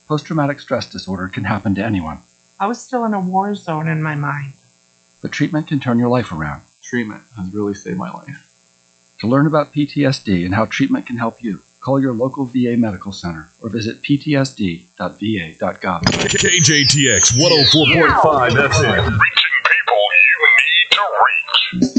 Post-traumatic stress disorder can happen to anyone. I was still in a war zone in my mind. But treatment can turn your life around. Treatment has really saved my life. To learn about PTSD and how treatment can help you, call your local VA medical center or visit ptsd.va.gov. KJTX 104.5 FM. Reaching people you need to reach.